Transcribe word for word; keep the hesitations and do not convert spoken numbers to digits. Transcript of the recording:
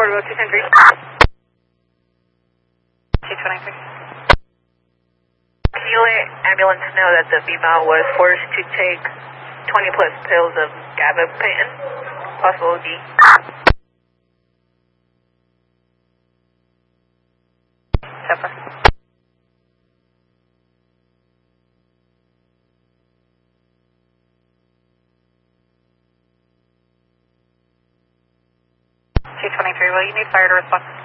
four, go two ten three. two twenty-three. Can you let ambulance know that the female was forced to take twenty plus pills of gabapentin, possible O D? Seppa. two twenty-three, will you need fire to respond?